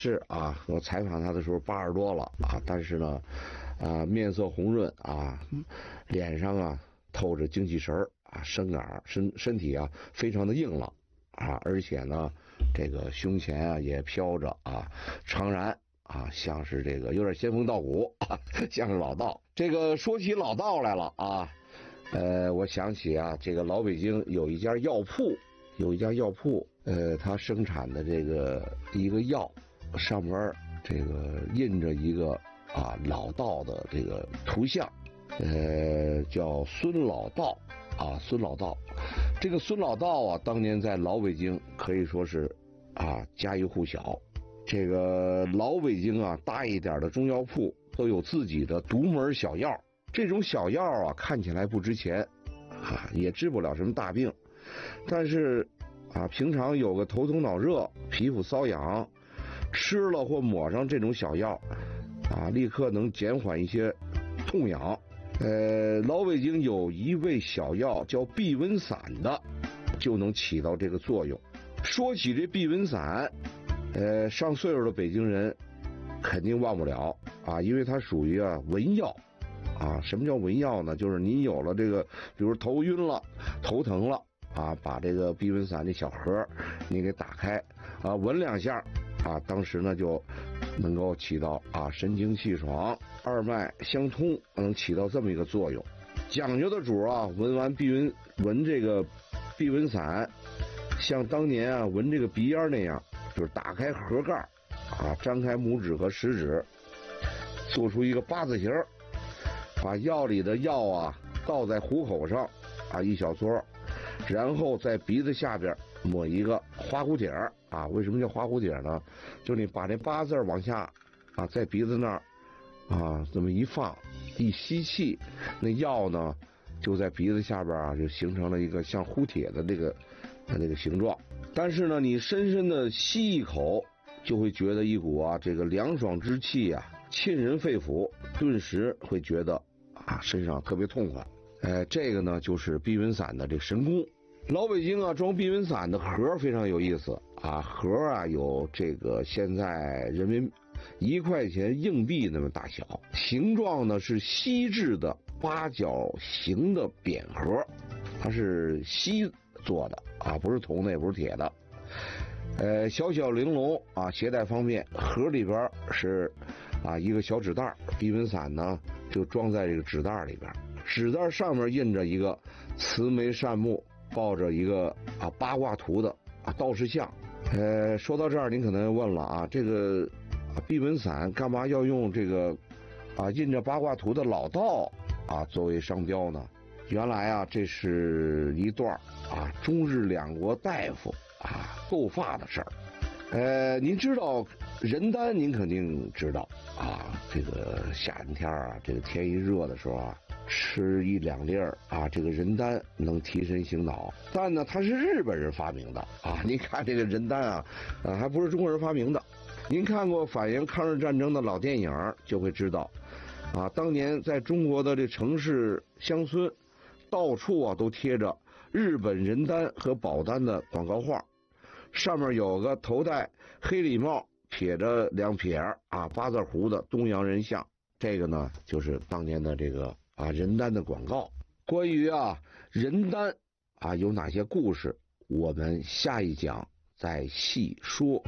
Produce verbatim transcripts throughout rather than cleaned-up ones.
是啊，我采访他的时候八十多了啊，但是呢，啊面色红润啊，脸上啊透着精气神儿啊，身杆身身体啊非常的硬朗啊，而且呢，这个胸前啊也飘着啊长髯啊，像是这个有点仙风道骨啊，像是老道。这个说起老道来了啊，呃，我想起啊，这个老北京有一家药铺，有一家药铺，呃，它生产的这个一个药。上面这个印着一个啊老道的这个图像，呃，叫孙老道啊，孙老道。这个孙老道啊，当年在老北京可以说是啊家喻户晓。这个老北京啊，大一点的中药铺都有自己的独门小药。这种小药啊，看起来不值钱啊，也治不了什么大病，但是啊，平常有个头疼脑热、皮肤瘙痒。吃了或抹上这种小药，啊，立刻能减缓一些痛痒。呃，老北京有一味小药叫避蚊散的，就能起到这个作用。说起这避蚊散，呃，上岁数的北京人肯定忘不了啊，因为它属于啊蚊药。啊，什么叫蚊药呢？就是你有了这个，比如头晕了、头疼了啊，把这个避蚊散这小盒你给打开啊，闻两下。啊，当时呢就能够起到啊神清气爽、二脉相通，能起到这么一个作用。讲究的主啊，闻完避蚊闻这个避蚊散，像当年啊闻这个鼻烟那样，就是打开盒盖啊，张开拇指和食指，做出一个八字形，把药里的药啊倒在虎口上啊一小撮，然后在鼻子下边抹一个花蝴蝶啊，为什么叫花蝴蝶呢？就你把这八字往下啊，在鼻子那儿啊这么一放，一吸气，那药呢就在鼻子下边啊，就形成了一个像蝴蝶的这个那个形状。但是呢，你深深的吸一口，就会觉得一股啊这个凉爽之气啊，沁人肺腑，顿时会觉得啊身上特别痛快。呃，这个呢就是避蚊散的这个神功。老北京啊，装避蚊散的盒非常有意思啊，盒啊有这个现在人民一块钱硬币那么大小，形状呢是锡制的八角形的扁盒，它是锡做的啊，不是铜的也不是铁的，呃，小小玲珑啊，携带方便。盒里边是啊一个小纸袋，避蚊散呢就装在这个纸袋里边，纸袋上面印着一个慈眉善目。抱着一个啊八卦图的啊道士像。呃，说到这儿，您可能问了啊，这个啊避蚊散干嘛要用这个啊印着八卦图的老道啊作为商标呢？原来啊，这是一段啊中日两国大夫啊斗法的事儿。呃，您知道人丹，您肯定知道啊，这个夏天啊，这个天一热的时候啊。吃一两粒儿啊，这个人丹能提神醒脑，但呢，它是日本人发明的啊。您看这个人丹啊，啊，还不是中国人发明的。您看过反映抗日战争的老电影，就会知道，啊，当年在中国的这城市乡村，到处啊都贴着日本人丹和保丹的广告画，上面有个头戴黑礼帽、撇着两撇啊八字胡的东洋人像，这个呢就是当年的这个。啊，人丹的广告。关于啊人丹啊有哪些故事，我们下一讲再细说。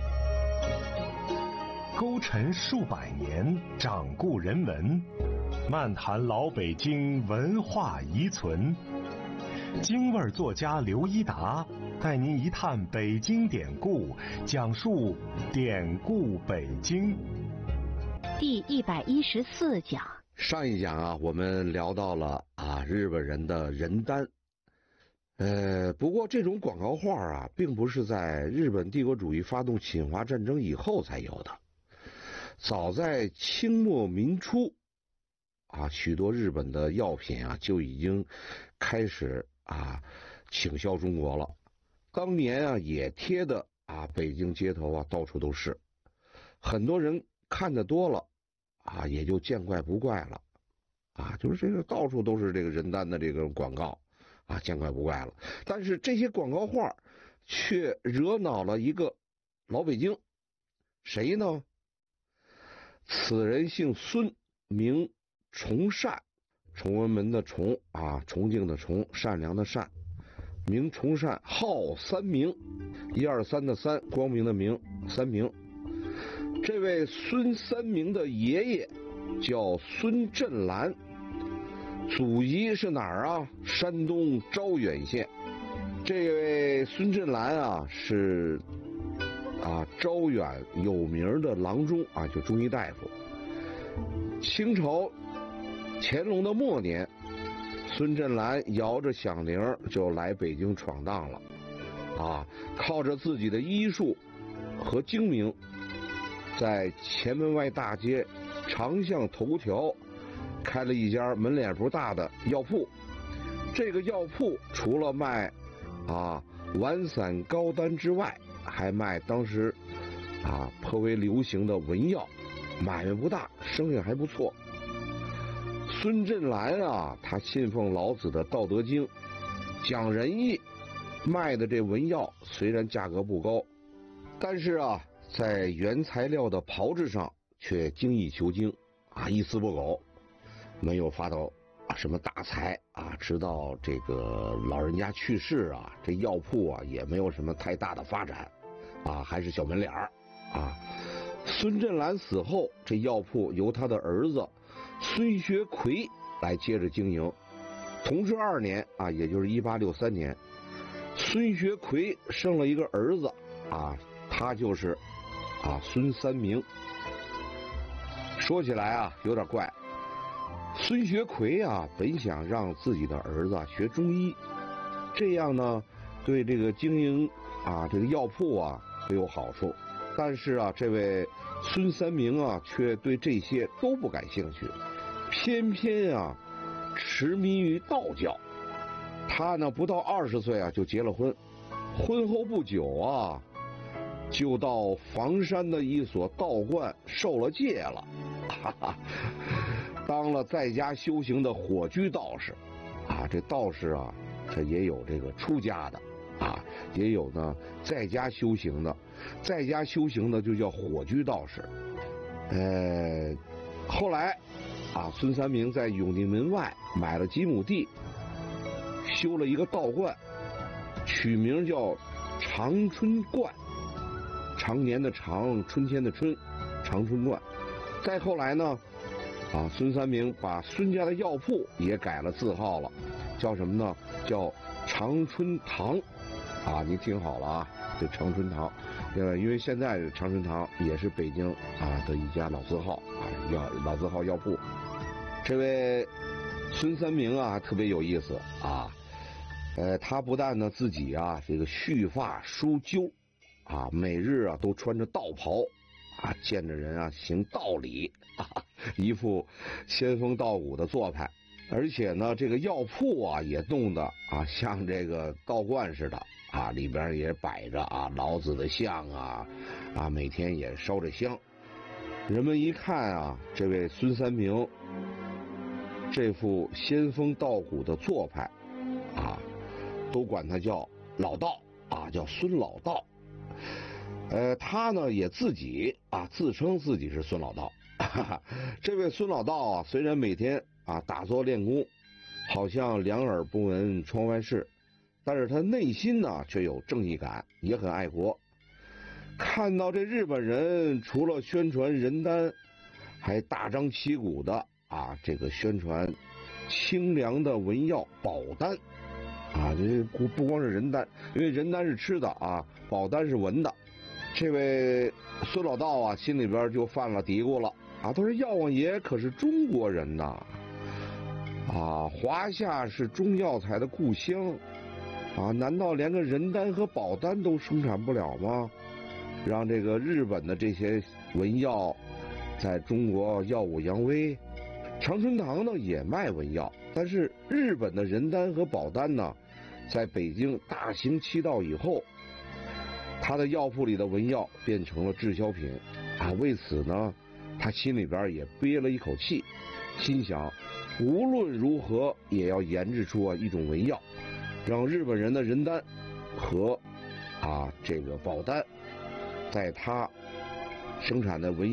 勾陈数百年，掌故人文，漫谈老北京文化遗存。京味作家刘一达带您一探北京典故，讲述典故北京。 第一百一十四讲。 上一讲啊，我们聊到了啊日本人的人丹，呃，不过这种广告画啊，并不是在日本帝国主义发动侵华战争以后才有的，早在清末民初，啊，许多日本的药品啊就已经开始啊倾销中国了。当年啊也贴的啊北京街头啊到处都是，很多人看得多了。啊，也就见怪不怪了，啊，就是这个到处都是这个人丹的这个广告，啊，见怪不怪了。但是这些广告画却惹恼了一个老北京， 谁呢？此人姓孙，名崇善，崇文门的崇啊，崇敬的崇，善良的善，名崇善，号三明，一二三的三，光明的明，三明。这位孙三明的爷爷叫孙振兰，祖籍是哪儿啊？山东招远县。这位孙振兰啊，是啊招远有名的郎中啊，就中医大夫。清朝乾隆的末年，孙振兰摇着响铃就来北京闯荡了，啊，靠着自己的医术和精明，在前门外大街长巷头条开了一家门脸不大的药铺。这个药铺除了卖啊丸散膏丹之外，还卖当时啊颇为流行的文药，买卖不大，生意还不错。孙振兰啊，他信奉老子的《道德经》，讲仁义，卖的这文药虽然价格不高，但是啊，在原材料的炮制上却精益求精啊，一丝不苟，没有发到啊什么大财啊。直到这个老人家去世啊，这药铺啊也没有什么太大的发展啊，还是小门脸儿啊。孙振兰死后，这药铺由他的儿子孙学奎来接着经营。同治二年啊，也就是一八六三年，孙学奎生了一个儿子啊，他就是啊孙三明。说起来啊有点怪，孙学奎啊本想让自己的儿子啊学中医，这样呢对这个经营啊这个药铺啊都有好处。但是啊，这位孙三明啊，却对这些都不感兴趣，偏偏啊，痴迷于道教。他呢，不到二十岁啊，就结了婚，婚后不久啊，就到房山的一所道观受了戒了，哈哈，当了在家修行的火居道士。啊，这道士啊，这也有这个出家的。啊，也有呢，在家修行的，在家修行的就叫火居道士。呃，后来啊，孙三明在永定门外买了几亩地，修了一个道观，取名叫长春观，常年的常，春天的春，长春观。再后来呢，啊，孙三明把孙家的药铺也改了字号了，叫什么呢？叫长春堂。啊，您听好了啊，这长春堂，呃，因为现在长春堂也是北京啊的一家老字号啊，药老字号药铺。这位孙三明啊，特别有意思啊，呃，他不但呢自己啊这个蓄发梳灸，啊，每日啊都穿着道袍，啊，见着人啊行道理，啊，一副仙风道骨的做派。而且呢，这个药铺啊也弄得啊像这个道观似的啊，里边也摆着啊老子的像啊，啊每天也烧着香。人们一看啊，这位孙三明这副仙风道骨的做派啊，都管他叫老道啊，叫孙老道。呃，他呢也自己啊自称自己是孙老道。哈哈，这位孙老道啊，虽然每天啊打坐练功，好像两耳不闻窗外事，但是他内心呢却有正义感，也很爱国。看到这日本人除了宣传人丹，还大张旗鼓的啊这个宣传清凉的文药保丹啊，这不不光是人丹，因为人丹是吃的啊，保丹是闻的。这位孙老道啊心里边就犯了嘀咕了啊，他说药王爷可是中国人呐，啊，华夏是中药材的故乡，啊，难道连个人丹和保丹都生产不了吗？让这个日本的这些文药在中国耀武扬威。长春堂呢也卖文药，但是日本的人丹和保丹呢，在北京大行其道以后，他的药铺里的文药变成了滞销品啊。为此呢，他心里边也憋了一口气，心想无论如何也要研制出啊一种文药，让日本人的人丹和啊这个保丹在他生产的文